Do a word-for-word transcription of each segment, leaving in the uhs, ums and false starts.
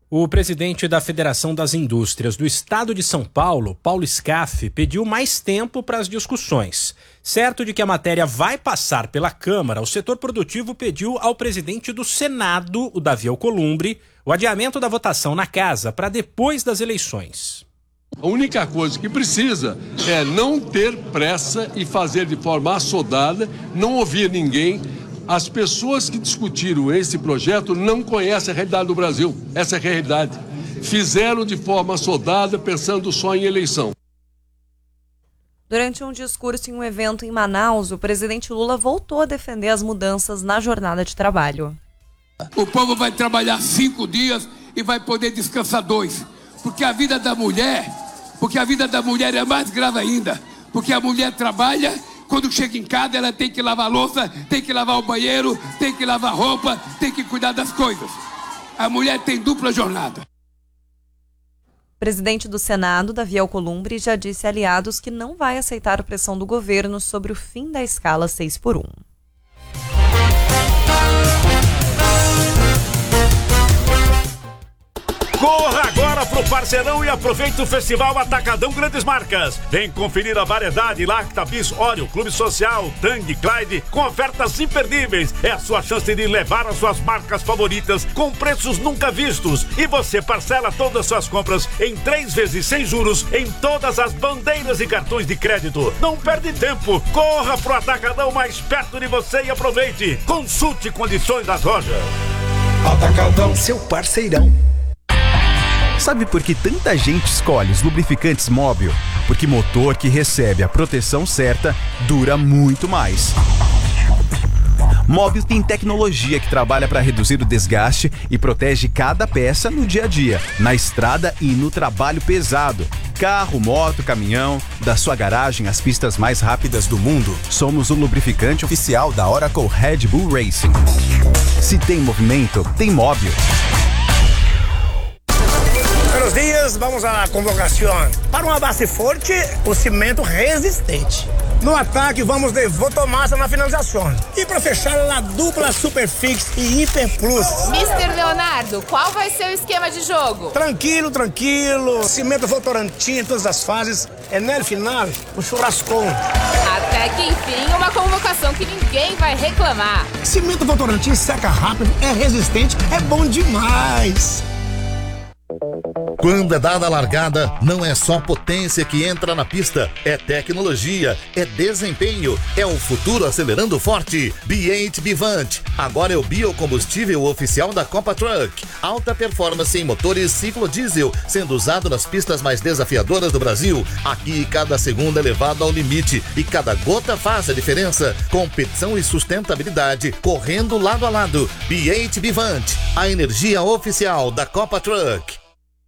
O presidente da Federação das Indústrias do Estado de São Paulo, Paulo Scaff, pediu mais tempo para as discussões. Certo de que a matéria vai passar pela Câmara, o setor produtivo pediu ao presidente do Senado, o Davi Alcolumbre, o adiamento da votação na casa para depois das eleições. A única coisa que precisa é não ter pressa e fazer de forma assodada, não ouvir ninguém. As pessoas que discutiram esse projeto não conhecem a realidade do Brasil. Essa é a realidade. Fizeram de forma assodada, pensando só em eleição. Durante um discurso em um evento em Manaus, o presidente Lula voltou a defender as mudanças na jornada de trabalho. O povo vai trabalhar cinco dias e vai poder descansar dois. Porque a vida da mulher, porque a vida da mulher é mais grave ainda. Porque a mulher trabalha. Quando chega em casa, ela tem que lavar a louça, tem que lavar o banheiro, tem que lavar roupa, tem que cuidar das coisas. A mulher tem dupla jornada. O presidente do Senado, Davi Alcolumbre, já disse a aliados que não vai aceitar a pressão do governo sobre o fim da escala seis por um. Corra agora pro Parceirão e aproveite o Festival Atacadão Grandes Marcas. Vem conferir a variedade Lacta, Bis, Oreo, Clube Social, Tang, Clyde, com ofertas imperdíveis. É a sua chance de levar as suas marcas favoritas com preços nunca vistos. E você parcela todas as suas compras em três vezes sem juros em todas as bandeiras e cartões de crédito. Não perde tempo. Corra pro Atacadão mais perto de você e aproveite. Consulte condições das lojas. Atacadão, seu parceirão. Sabe por que tanta gente escolhe os lubrificantes Móbil? Porque motor que recebe a proteção certa dura muito mais. Móbil tem tecnologia que trabalha para reduzir o desgaste e protege cada peça no dia a dia, na estrada e no trabalho pesado. Carro, moto, caminhão, da sua garagem às pistas mais rápidas do mundo. Somos o lubrificante oficial da Oracle Red Bull Racing. Se tem movimento, tem Móbil. Buenos dias, vamos à convocação. Para uma base forte, o cimento resistente. No ataque, vamos de Votomassa na finalização. E para fechar, a dupla Superfix e Hiper Plus. mister Leonardo, qual vai ser o esquema de jogo? Tranquilo, tranquilo. Cimento Votorantim em todas as fases. É no final, o churrascão. Até que enfim, uma convocação que ninguém vai reclamar. Cimento Votorantim seca rápido, é resistente, é bom demais. Quando é dada a largada, não é só potência que entra na pista, é tecnologia, é desempenho, é o futuro acelerando forte. B oito Bivante, agora é o biocombustível oficial da Copa Truck. Alta performance em motores ciclo diesel, sendo usado nas pistas mais desafiadoras do Brasil. Aqui, cada segundo é levado ao limite e cada gota faz a diferença. Competição e sustentabilidade, correndo lado a lado. B oito Bivante, a energia oficial da Copa Truck.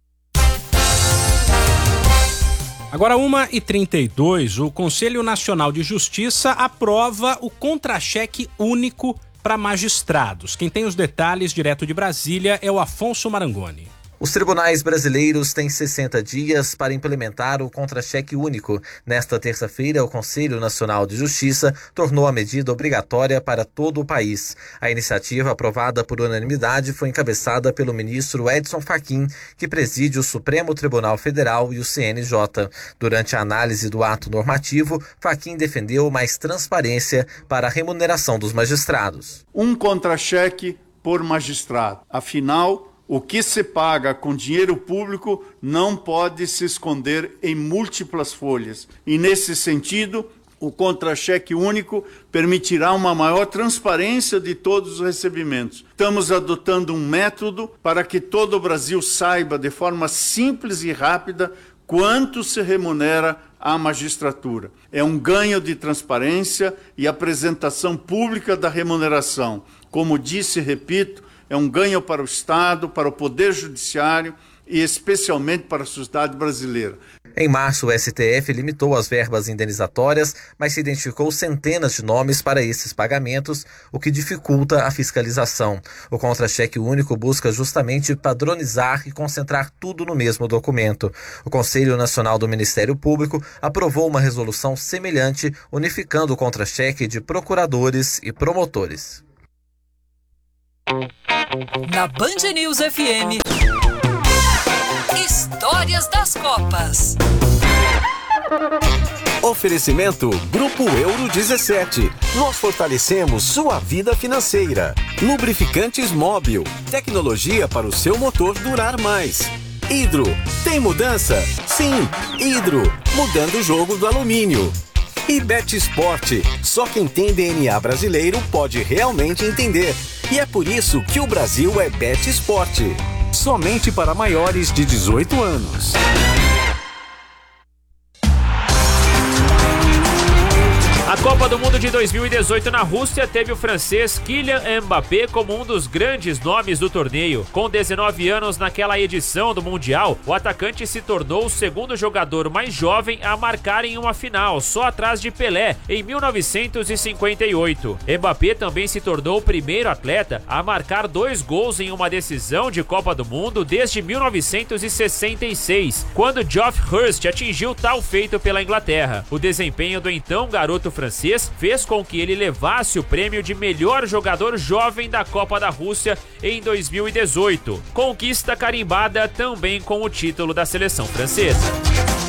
Agora, uma e trinta e dois, o Conselho Nacional de Justiça aprova o contra-cheque único para magistrados. Quem tem os detalhes direto de Brasília é o Afonso Marangoni. Os tribunais brasileiros têm sessenta dias para implementar o contra-cheque único. Nesta terça-feira, o Conselho Nacional de Justiça tornou a medida obrigatória para todo o país. A iniciativa, aprovada por unanimidade, foi encabeçada pelo ministro Edson Fachin, que preside o Supremo Tribunal Federal e o C N J. Durante a análise do ato normativo, Fachin defendeu mais transparência para a remuneração dos magistrados. Um contra-cheque por magistrado. Afinal, o que se paga com dinheiro público não pode se esconder em múltiplas folhas. E, nesse sentido, o contra-cheque único permitirá uma maior transparência de todos os recebimentos. Estamos adotando um método para que todo o Brasil saiba, de forma simples e rápida, quanto se remunera a magistratura. É um ganho de transparência e apresentação pública da remuneração. Como disse e repito, é um ganho para o Estado, para o Poder Judiciário e especialmente para a sociedade brasileira. Em março, o S T F limitou as verbas indenizatórias, mas se identificou centenas de nomes para esses pagamentos, o que dificulta a fiscalização. O contra-cheque único busca justamente padronizar e concentrar tudo no mesmo documento. O Conselho Nacional do Ministério Público aprovou uma resolução semelhante, unificando o contra-cheque de procuradores e promotores. Na Band News F M, Vitórias das Copas. Oferecimento Grupo Euro dezessete. Nós fortalecemos sua vida financeira. Lubrificantes Móbil. Tecnologia para o seu motor durar mais. Hidro. Tem mudança? Sim, Hidro. Mudando o jogo do alumínio. E Bet Sport. Só quem tem D N A brasileiro pode realmente entender. E é por isso que o Brasil é Bet Sport. Somente para maiores de dezoito anos. A Copa do Mundo de dois mil e dezoito na Rússia teve o francês Kylian Mbappé como um dos grandes nomes do torneio. Com dezenove anos naquela edição do Mundial, o atacante se tornou o segundo jogador mais jovem a marcar em uma final, só atrás de Pelé, em mil novecentos e cinquenta e oito. Mbappé também se tornou o primeiro atleta a marcar dois gols em uma decisão de Copa do Mundo desde mil novecentos e sessenta e seis, quando Geoff Hurst atingiu tal feito pela Inglaterra. O desempenho do então garoto francês francês fez com que ele levasse o prêmio de melhor jogador jovem da Copa da Rússia em dois mil e dezoito. Conquista carimbada também com o título da seleção francesa.